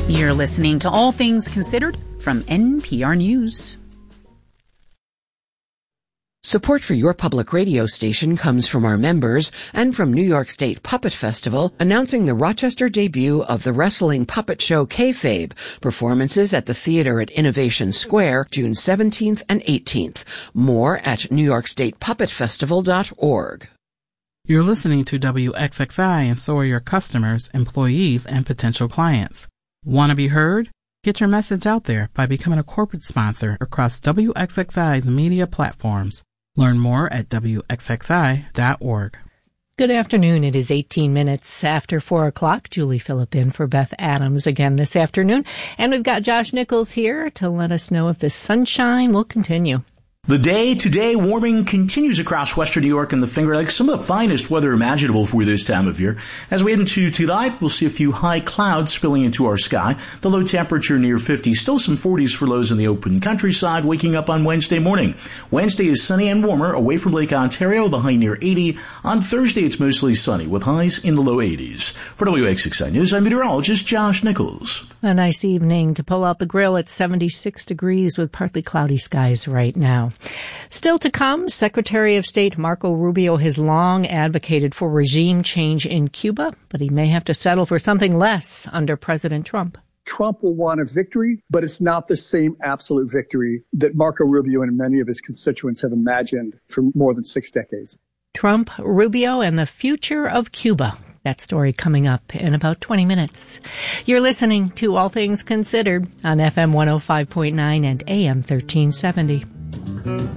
You're listening to All Things Considered from NPR News. Support for your public radio station comes from our members and from New York State Puppet Festival, announcing the Rochester debut of the wrestling puppet show Kayfabe, performances at the theater at Innovation Square, June 17th and 18th. More at NewYorkStatePuppetFestival.org. You're listening to WXXI, and so are your customers, employees, and potential clients. Want to be heard? Get your message out there by becoming a corporate sponsor across WXXI's media platforms. Learn more at WXXI.org. Good afternoon. It is 18 minutes after 4 o'clock. Julie Phillip in for Beth Adams again this afternoon. And we've got Josh Nichols here to let us know if the sunshine will continue. The day today, warming continues across western New York and the Finger Lakes, some of the finest weather imaginable for this time of year. As we head into tonight, we'll see a few high clouds spilling into our sky. The low temperature near 50, still some 40s for lows in the open countryside, waking up on Wednesday morning. Wednesday is sunny and warmer away from Lake Ontario, the high near 80. On Thursday, it's mostly sunny with highs in the low 80s. For WXXI News, I'm meteorologist Josh Nichols. A nice evening to pull out the grill at 76 degrees with partly cloudy skies right now. Still to come, Secretary of State Marco Rubio has long advocated for regime change in Cuba, but he may have to settle for something less under President Trump. Trump will want a victory, but it's not the same absolute victory that Marco Rubio and many of his constituents have imagined for more than 6 decades. Trump, Rubio, and the future of Cuba. That story coming up in about 20 minutes. You're listening to All Things Considered on FM 105.9 and AM 1370.